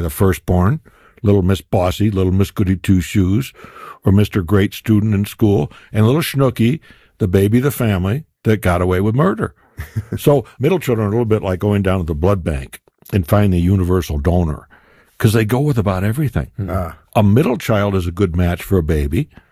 the firstborn, little Miss Bossy, little Miss Goody Two-Shoes, or Mr. Great Student in school, and little Schnooky, the baby of the family that got away with murder. So middle children are a little bit like going down to the blood bank and finding the universal donor, because they go with about everything. A middle child is a good match for a baby.